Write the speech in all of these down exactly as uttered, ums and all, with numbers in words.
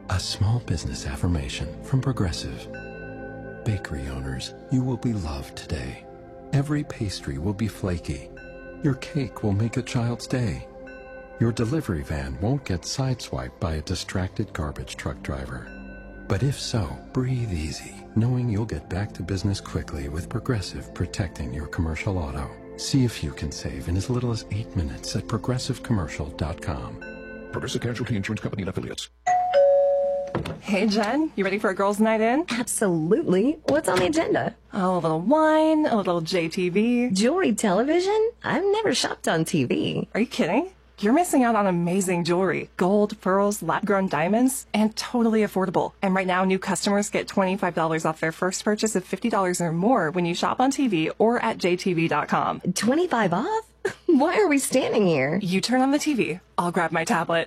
A small business affirmation from Progressive. Bakery owners, you will be loved today. Every pastry will be flaky. Your cake will make a child's day. Your delivery van won't get sideswiped by a distracted garbage truck driver. But if so, breathe easy, knowing you'll get back to business quickly with Progressive protecting your commercial auto. See if you can save in as little as eight minutes at progressive commercial dot com. Progressive Casualty Insurance Company and Affiliates. Hey, Jen, you ready for a girls' night in? Absolutely. What's on the agenda? Oh, a little wine, a little J T V. Jewelry television? I've never shopped on T V. Are you kidding? You're missing out on amazing jewelry. Gold, pearls, lab-grown diamonds, and totally affordable. And right now, new customers get twenty-five dollars off their first purchase of fifty dollars or more when you shop on T V or at J T V dot com. twenty-five off? Why are we standing here? You turn on the T V. I'll grab my tablet.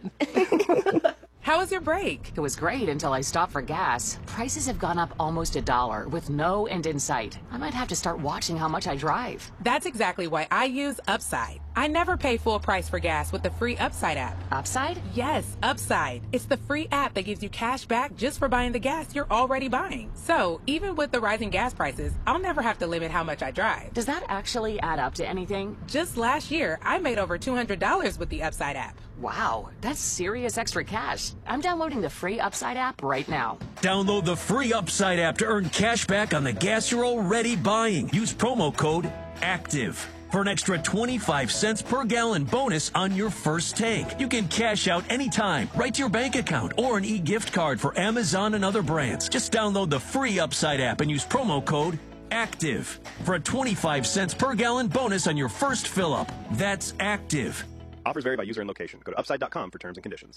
How was your break? It was great until I stopped for gas. Prices have gone up almost a dollar with no end in sight. I might have to start watching how much I drive. That's exactly why I use Upside. I never pay full price for gas with the free Upside app. Upside? Yes, Upside. It's the free app that gives you cash back just for buying the gas you're already buying. So, even with the rising gas prices, I'll never have to limit how much I drive. Does that actually add up to anything? Just last year, I made over two hundred dollars with the Upside app. Wow, that's serious extra cash. I'm downloading the free Upside app right now. Download the free Upside app to earn cash back on the gas you're already buying. Use promo code ACTIVE for an extra twenty-five cents per gallon bonus on your first tank. You can cash out anytime, right to your bank account, or an e-gift card for Amazon and other brands. Just download the free Upside app and use promo code ACTIVE for a twenty-five cents per gallon bonus on your first fill-up. That's ACTIVE. Offers vary by user and location. Go to upside dot com for terms and conditions.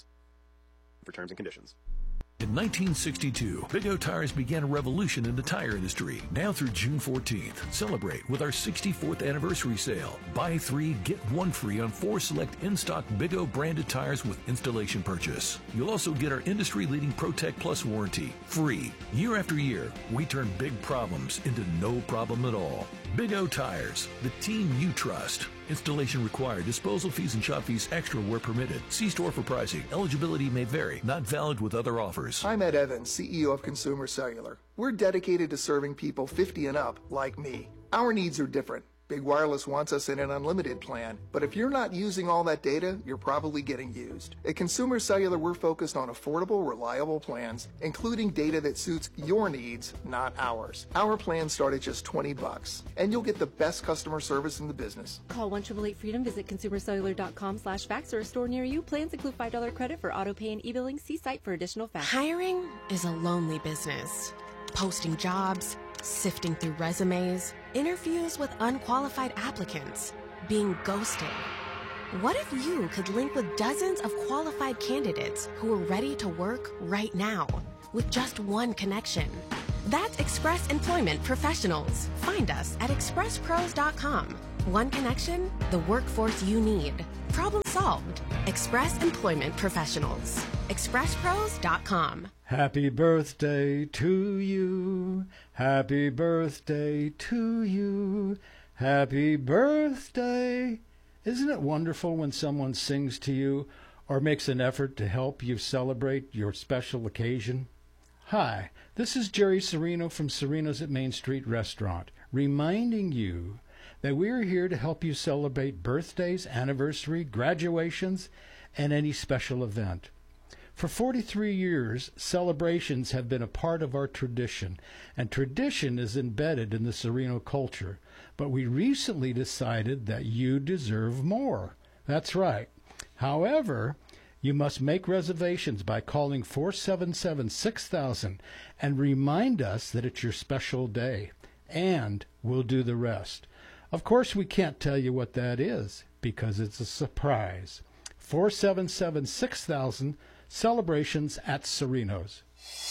For terms and conditions. In nineteen sixty-two, Big O Tires began a revolution in the tire industry. Now through June fourteenth, celebrate with our sixty-fourth anniversary sale. Buy three, get one free on four select in-stock Big O branded tires with installation purchase. You'll also get our industry-leading ProTech Plus warranty, free. Year after year, we turn big problems into no problem at all. Big O Tires, the team you trust. Installation required. Disposal fees and shop fees extra where permitted. See store for pricing. Eligibility may vary. Not valid with other offers. I'm Ed Evans, C E O of Consumer Cellular. We're dedicated to serving people fifty and up, like me. Our needs are different. Big Wireless wants us in an unlimited plan, but if you're not using all that data, you're probably getting used. At Consumer Cellular, we're focused on affordable, reliable plans, including data that suits your needs, not ours. Our plans start at just twenty bucks, and you'll get the best customer service in the business. Call one eight eight eight freedom, visit consumer cellular dot com slash fax or a store near you. Plans include five dollars credit for auto pay and e-billing. See site for additional facts. Hiring is a lonely business. Posting jobs, sifting through resumes, interviews with unqualified applicants, being ghosted. What if you could link with dozens of qualified candidates who are ready to work right now with just one connection? That's Express Employment Professionals. Find us at express pros dot com. One connection, the workforce you need. Problem solved. Express Employment Professionals. express pros dot com. Happy birthday to you. Happy birthday to you. Happy birthday. Isn't it wonderful when someone sings to you or makes an effort to help you celebrate your special occasion? Hi, this is Jerry Serino from Serino's at Main Street Restaurant, reminding you that we're here to help you celebrate birthdays, anniversary, graduations, and any special event. For forty-three years, celebrations have been a part of our tradition, and tradition is embedded in the Serino culture. But we recently decided that you deserve more. That's right. However, you must make reservations by calling four seven seven, six thousand and remind us that it's your special day, and we'll do the rest. Of course, we can't tell you what that is because it's a surprise. four seven seven, six thousand, celebrations at Serino's.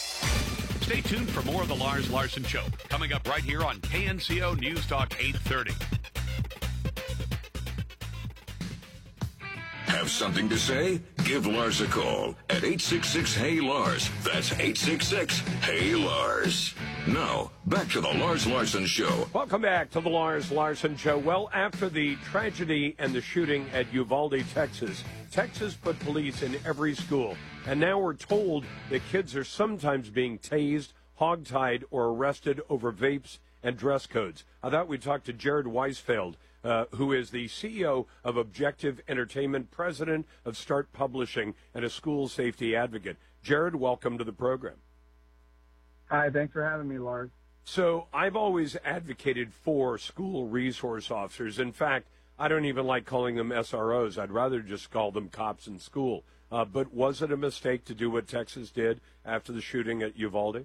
Stay tuned for more of the Lars Larson Show, coming up right here on K N C O News Talk eight thirty. Have Have something to say? Give Lars a call at eight six six, Hey Lars. That's eight six six, Hey Lars. Now, back to the Lars Larson Show. Welcome back to the Lars Larson Show. Well, after the tragedy and the shooting at Uvalde, Texas, Texas put police in every school. And now we're told that kids are sometimes being tased, hogtied, or arrested over vapes and dress codes. I thought we'd talk to Jared Weisfeld, uh, who is the C E O of Objective Entertainment, president of Start Publishing, and a school safety advocate. Jared, welcome to the program. Hi, thanks for having me, Lars. So I've always advocated for school resource officers. In fact, I don't even like calling them S R Os. I'd rather just call them cops in school. Uh, but was it a mistake to do what Texas did after the shooting at Uvalde?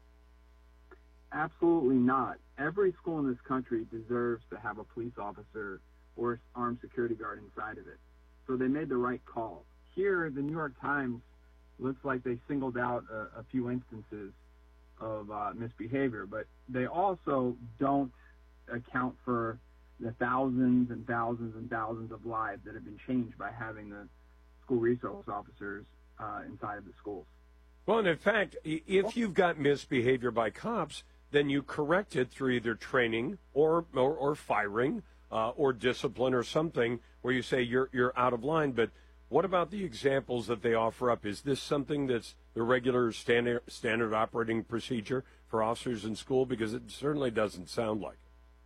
Absolutely not. Every school in this country deserves to have a police officer or armed security guard inside of it. So they made the right call. Here, the New York Times looks like they singled out a, a few instances of uh, misbehavior, but they also don't account for the thousands and thousands and thousands of lives that have been changed by having the school resource officers uh, inside of the schools. Well, and in fact, if you've got misbehavior by cops, then you correct it through either training or or, or firing uh, or discipline or something where you say you're you're out of line. But what about the examples that they offer up? Is this something that's the regular standard standard operating procedure for officers in school? Because it certainly doesn't sound like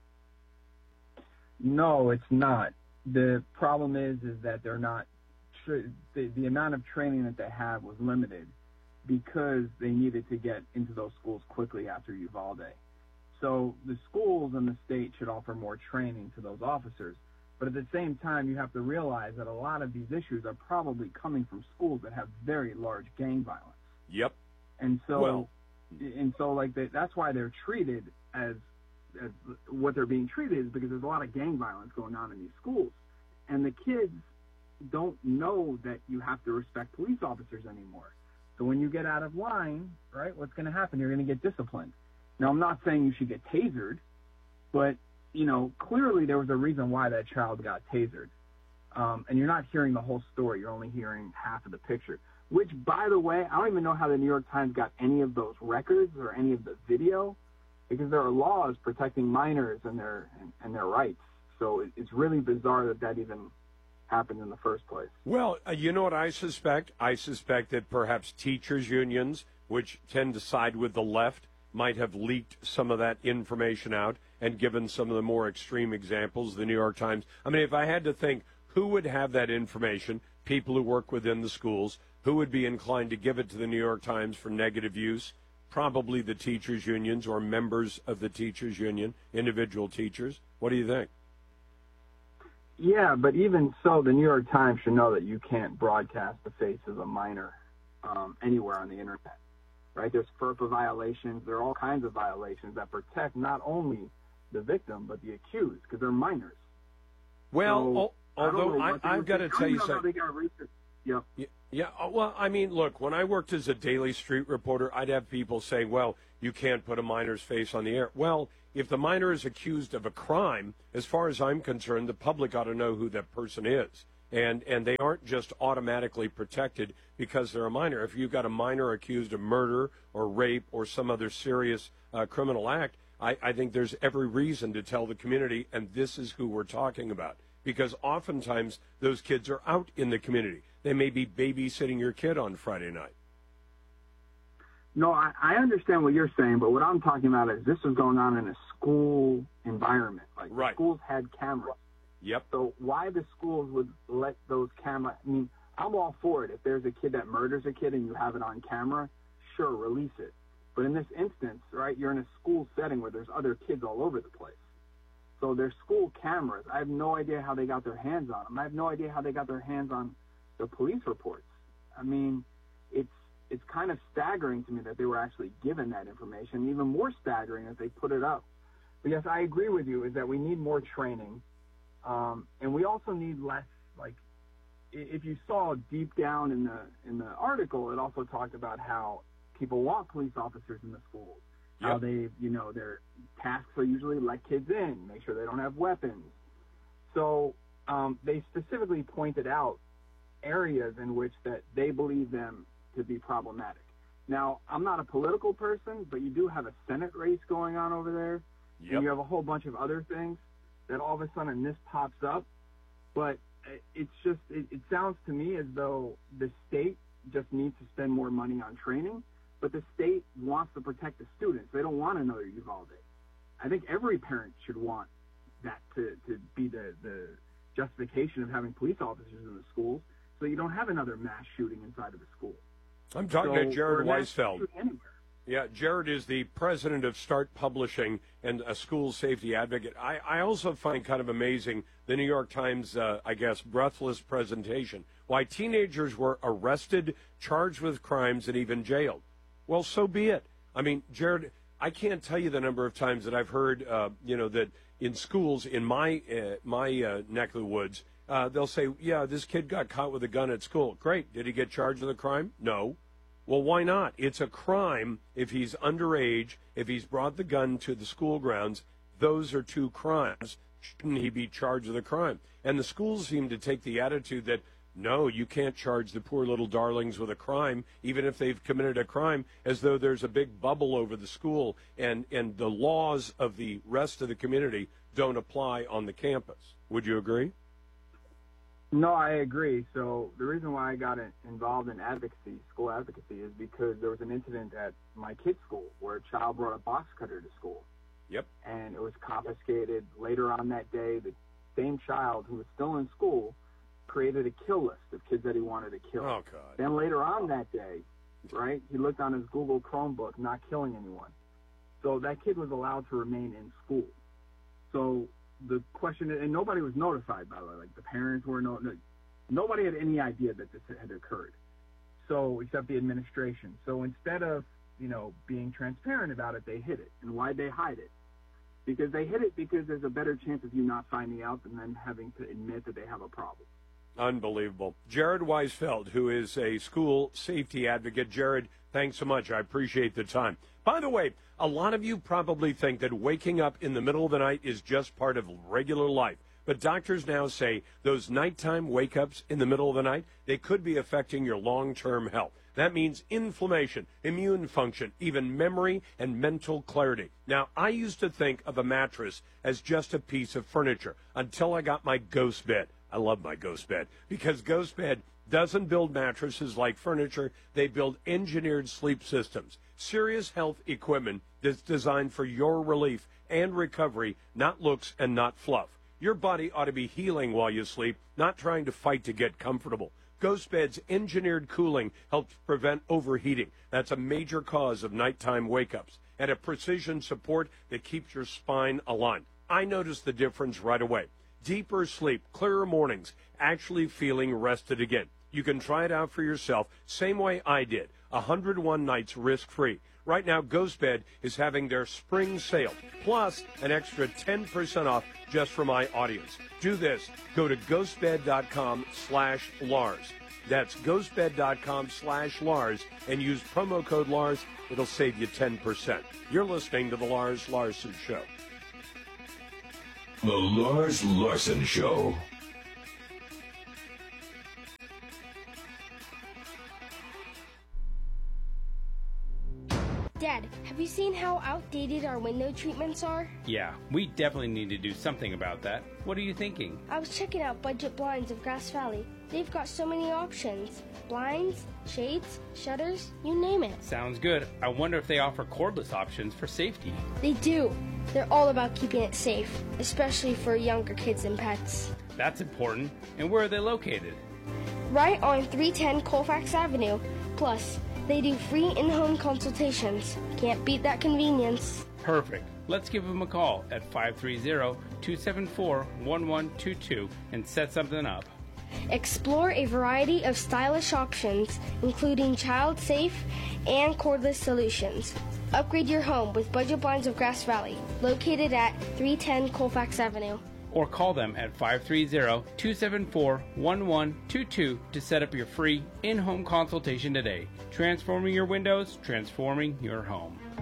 it. No, it's not. The problem is is that they're not. Tra- the, the amount of training that they have was limited, because they needed to get into those schools quickly after Uvalde. So the schools and the state should offer more training to those officers. But at the same time, you have to realize that a lot of these issues are probably coming from schools that have very large gang violence. Yep. And so, well, and so like they, that's why they're treated as, as what they're being treated is because there's a lot of gang violence going on in these schools. And the kids don't know that you have to respect police officers anymore. So when you get out of line, right, what's going to happen? You're going to get disciplined. Now, I'm not saying you should get tasered, but, you know, clearly there was a reason why that child got tasered. Um, and you're not hearing the whole story. You're only hearing half of the picture, which, by the way, I don't even know how the New York Times got any of those records or any of the video, because there are laws protecting minors and their and, and their rights. So it, it's really bizarre that that even happened in the first place. Well, uh, you know what I suspect? I suspect that perhaps teachers' unions, which tend to side with the left, might have leaked some of that information out and given some of the more extreme examples, the New York Times. I mean, if I had to think, who would have that information? People who work within the schools. Who would be inclined to give it to the New York Times for negative use? Probably the teachers' unions or members of the teachers' union, individual teachers. What do you think? Yeah, but even so, the New York Times should know that you can't broadcast the face of a minor um, anywhere on the internet, right? There's FERPA violations. There are all kinds of violations that protect not only the victim but the accused, because they're minors. Well, so, although I, I I've got to tell you something. Yep. Yeah, yeah. Well, I mean, look, when I worked as a Daily Street reporter, I'd have people saying, well, you can't put a minor's face on the air. Well, if the minor is accused of a crime, as far as I'm concerned, the public ought to know who that person is. And and they aren't just automatically protected because they're a minor. If you've got a minor accused of murder or rape or some other serious uh, criminal act, I, I think there's every reason to tell the community, and this is who we're talking about. Because oftentimes those kids are out in the community. They may be babysitting your kid on Friday night. No, I, I understand what you're saying, but what I'm talking about is this was going on in a school environment. Like, right. Schools had cameras. Yep. So why the schools would let those cameras, I mean, I'm all for it. If there's a kid that murders a kid and you have it on camera, sure, release it. But in this instance, right, you're in a school setting where there's other kids all over the place. So there's school cameras. I have no idea how they got their hands on them. I have no idea how they got their hands on the police reports. I mean, it's it's kind of staggering to me that they were actually given that information. Even more staggering that they put it up. But yes, I agree with you, is that we need more training. Um, and we also need less, like, if you saw deep down in the in the article, it also talked about how people want police officers in the schools. Yep. How they, you know, their tasks are usually let kids in, make sure they don't have weapons. So um, they specifically pointed out areas in which that they believe them to be problematic. Now, I'm not a political person, but you do have a Senate race going on over there, Yep. and you have a whole bunch of other things that all of a sudden this pops up. But it's just, it, it sounds to me as though the state just needs to spend more money on training, but the state wants to protect the students. They don't want another Uvalde. I think every parent should want that to, to be the, the justification of having police officers in the schools, so you don't have another mass shooting inside of the school. I'm talking So, to Jared or a mass Weisfeld. shooting anywhere. Yeah, Jared is the president of Start Publishing and a school safety advocate. I, I also find kind of amazing the New York Times, uh, I guess, breathless presentation. Why teenagers were arrested, charged with crimes, and even jailed. Well, so be it. I mean, Jared, I can't tell you the number of times that I've heard, uh, you know, that in schools in my uh, my uh, neck of the woods, uh, they'll say, yeah, this kid got caught with a gun at school. Great. Did he get charged with a crime? No. Well, why not? It's a crime if he's underage, if he's brought the gun to the school grounds. Those are two crimes. Shouldn't he be charged with a crime? And the schools seem to take the attitude that, no, you can't charge the poor little darlings with a crime, even if they've committed a crime, as though there's a big bubble over the school and, and the laws of the rest of the community don't apply on the campus. Would you agree? No, I agree. So the reason why I got involved in advocacy, school advocacy, is because there was an incident at my kid's school where a child brought a box cutter to school. Yep. And it was confiscated. Later on that day, the same child who was still in school created a kill list of kids that he wanted to kill. Oh, God. Then later on that day, right, he looked on his Google Chromebook, not killing anyone. So that kid was allowed to remain in school. So the question, and nobody was notified, by the way, like the parents were no, no nobody had any idea that this had occurred. So, except the administration. So instead of, you know, being transparent about it, they hid it. And why'd they hide it? Because they hid it because there's a better chance of you not finding out than them having to admit that they have a problem. Unbelievable. Jared Weisfeld, who is a school safety advocate. Jared, thanks so much. I appreciate the time. By the way, a lot of you probably think that waking up in the middle of the night is just part of regular life. But doctors now say those nighttime wake-ups in the middle of the night, they could be affecting your long-term health. That means inflammation, immune function, even memory and mental clarity. Now, I used to think of a mattress as just a piece of furniture until I got my Ghost Bed. I love my Ghost Bed because Ghost Bed doesn't build mattresses like furniture. They build engineered sleep systems, serious health equipment that's designed for your relief and recovery, not looks and not fluff. Your body ought to be healing while you sleep, not trying to fight to get comfortable. Ghost Bed's engineered cooling helps prevent overheating. That's a major cause of nighttime wake-ups. And a precision support that keeps your spine aligned. I noticed the difference right away. Deeper sleep, clearer mornings, actually feeling rested again. You can try it out for yourself, same way I did. one hundred one nights risk-free. Right now, Ghost Bed is having their spring sale, plus an extra ten percent off just for my audience. Do this. Go to ghostbed.com slash Lars. That's ghostbed.com slash Lars and use promo code Lars. It'll save you ten percent. You're listening to The Lars Larson Show. The Lars Larson Show. Dad, have you seen how outdated our window treatments are? Yeah, we definitely need to do something about that. What are you thinking? I was checking out Budget Blinds of Grass Valley. They've got so many options. Blinds, shades, shutters, you name it. Sounds good. I wonder if they offer cordless options for safety. They do. They're all about keeping it safe, especially for younger kids and pets. That's important. And where are they located? Right on three ten Colfax Avenue. Plus, they do free in-home consultations. Can't beat that convenience. Perfect. Let's give them a call at five three zero, two seven four, one one two two and set something up. Explore a variety of stylish options, including child-safe and cordless solutions. Upgrade your home with Budget Blinds of Grass Valley, located at three ten Colfax Avenue. Or call them at five three zero, two seven four, one one two two to set up your free in-home consultation today. Transforming your windows, transforming your home.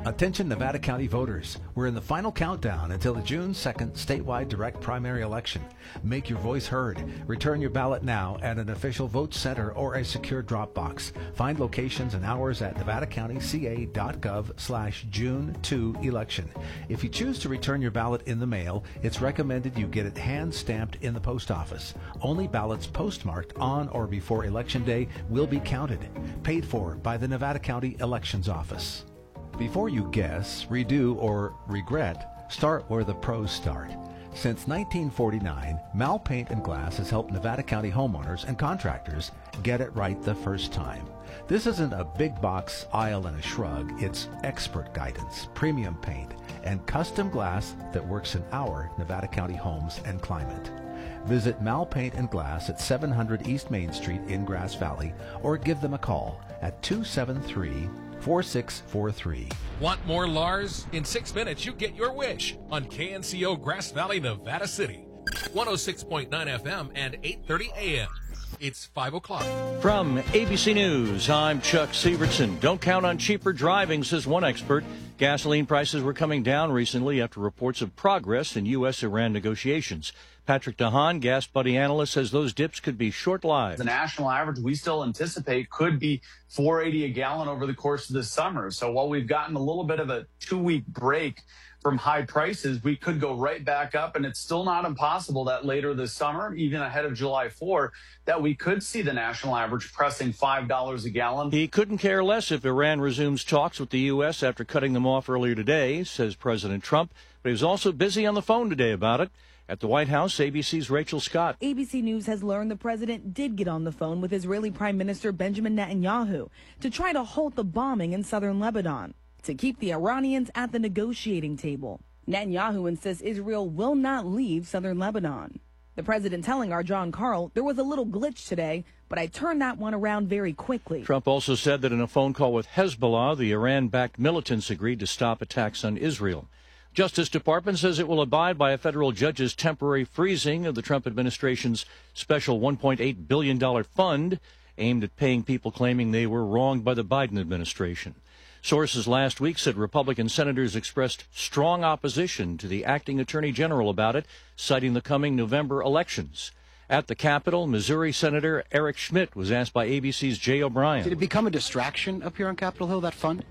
Attention Nevada County voters. We're in the final countdown until the June second statewide direct primary election. Make your voice heard. Return your ballot now at an official vote center or a secure drop box. Find locations and hours at nevada county c a dot gov slash June two election. If you choose to return your ballot in the mail, it's recommended you get it hand-stamped in the post office. Only ballots postmarked on or before Election Day will be counted. Paid for by the Nevada County Elections Office. Before you guess, redo, or regret, start where the pros start. Since nineteen forty-nine, Mal Paint and Glass has helped Nevada County homeowners and contractors get it right the first time. This isn't a big box aisle and a shrug. It's expert guidance, premium paint, and custom glass that works in our Nevada County homes and climate. Visit Mal Paint and Glass at seven hundred East Main Street in Grass Valley or give them a call at two seven three, four six four three. Want more Lars? In six minutes, you get your wish on K N C O Grass Valley, Nevada City. one oh six point nine F M and eight thirty A M. It's five o'clock. From A B C News, I'm Chuck Severson. Don't count on cheaper driving, says one expert. Gasoline prices were coming down recently after reports of progress in U S Iran negotiations. Patrick DeHaan, Gas Buddy analyst, says those dips could be short-lived. The national average we still anticipate could be four eighty a gallon over the course of the summer. So while we've gotten a little bit of a two-week break from high prices, we could go right back up, and it's still not impossible that later this summer, even ahead of July fourth, that we could see the national average pressing five dollars a gallon. He couldn't care less if Iran resumes talks with the U S after cutting them off earlier today, says President Trump, but he was also busy on the phone today about it. At the White House, A B C's Rachel Scott. A B C News has learned the president did get on the phone with Israeli Prime Minister Benjamin Netanyahu to try to halt the bombing in southern Lebanon, to keep the Iranians at the negotiating table. Netanyahu insists Israel will not leave southern Lebanon. The president telling our John Carl, there was a little glitch today, but I turned that one around very quickly. Trump also said that in a phone call with Hezbollah, the Iran-backed militants agreed to stop attacks on Israel. Justice Department says it will abide by a federal judge's temporary freezing of the Trump administration's special one point eight billion dollars fund aimed at paying people claiming they were wronged by the Biden administration. Sources last week said Republican senators expressed strong opposition to the acting attorney general about it, citing the coming November elections. At the Capitol, Missouri Senator Eric Schmidt was asked by A B C's Jay O'Brien. Did it become a distraction up here on Capitol Hill, that fund?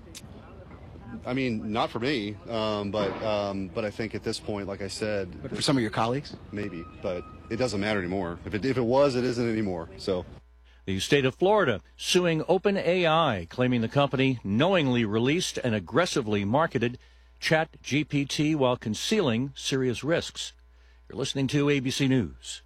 I mean, not for me, um, but um, but I think at this point, like I said, but for some of your colleagues, maybe. But it doesn't matter anymore. If it if it was, it isn't anymore. So, the state of Florida suing OpenAI, claiming the company knowingly released and aggressively marketed ChatGPT while concealing serious risks. You're listening to A B C News.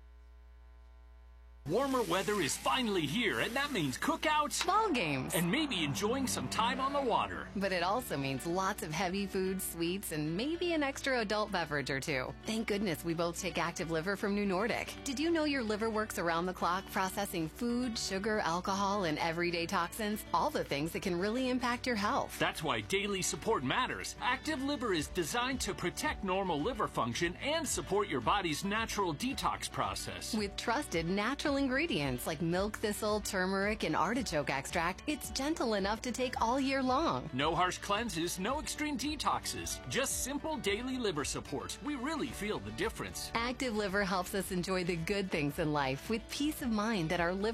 Warmer weather is finally here, and that means cookouts, ball games, and maybe enjoying some time on the water. But it also means lots of heavy food, sweets, and maybe an extra adult beverage or two. Thank goodness we both take Active Liver from New Nordic. Did you know your liver works around the clock processing food, sugar, alcohol, and everyday toxins? All the things that can really impact your health. That's why daily support matters. Active Liver is designed to protect normal liver function and support your body's natural detox process. With trusted natural ingredients like milk thistle, turmeric, and artichoke extract, it's gentle enough to take all year long. No harsh cleanses, no extreme detoxes, just simple daily liver support. We really feel the difference. Active Liver helps us enjoy the good things in life with peace of mind that our liver